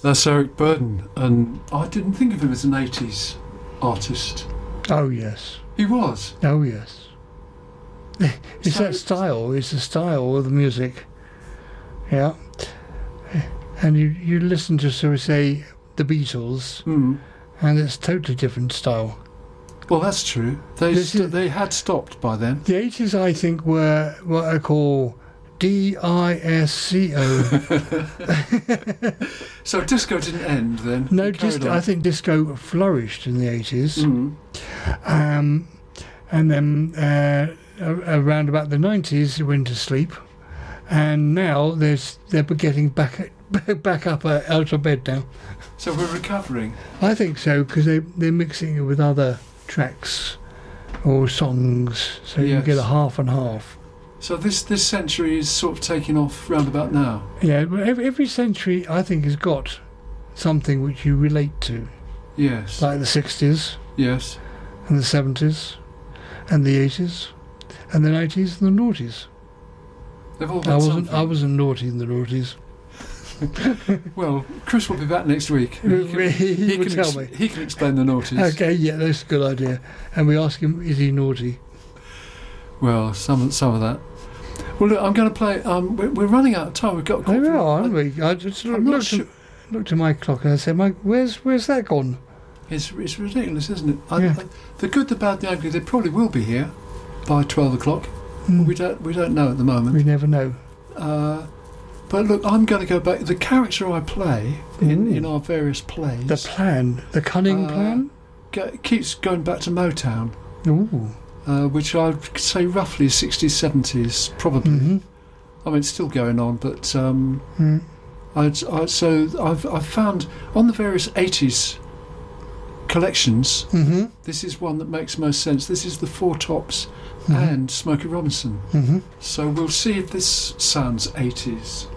That's Eric Burdon, and I didn't think of him as an 80s artist. Oh, yes. He was? Oh, yes. It's that style. It's the style of the music. Yeah. And you listen to, so we say, the Beatles, and it's a totally different style. Well, that's true. They had stopped by then. The 80s, I think, were what I call disco. So disco didn't end then? No, I think disco flourished in the 80s. And then around about the 90s, it went to sleep. And now they're getting back up out of bed now. So we're recovering? I think so, because they're mixing it with other tracks or songs, so you get a half and half. So this century is sort of taking off round about now? Yeah, every century I think has got something which you relate to. Yes. Like the 60s. Yes. And the 70s. And the 80s. And the 90s and the noughties. They've all got something. I wasn't naughty in the noughties. Well, Chris will be back next week. He will tell me. He can explain the noughties. Okay, yeah, that's a good idea. And we ask him, is he naughty? Well, some of that. Well, look, I'm going to play. We're running out of time. We've got. We are, aren't we? I just looked at my clock and I said, "Where's that gone?" It's ridiculous, isn't it? The good, the bad, the ugly. They probably will be here by 12 o'clock. We don't know at the moment. We never know. But look, I'm going to go back. The character I play in our various plays. The cunning plan, keeps going back to Motown. Ooh. Which I would say roughly 60s, 70s, probably. I mean, it's still going on, but I've found on the various 80s collections, this is one that makes most sense. This is the Four Tops and Smokey Robinson. So we'll see if this sounds 80s.